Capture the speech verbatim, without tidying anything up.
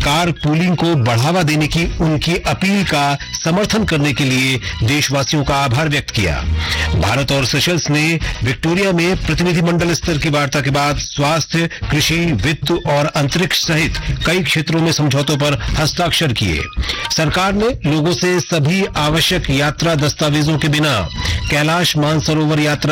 Car pooling को बढ़ावा देने की उनकी अपील का समर्थन करने के लिए देशवासियों का आभार व्यक्त किया। भारत और सेशल्स ने विक्टोरिया में प्रतिनिधिमंडल स्तर की वार्ता के बाद स्वास्थ्य, कृषि, वित्त और अंतरिक्ष सहित कई क्षेत्रों में समझौतों पर हस्ताक्षर किए। सरकार ने लोगों से सभी आवश्यक यात्रा दस्तावेजों के बिना कैलाश मानसरोवर यात्रा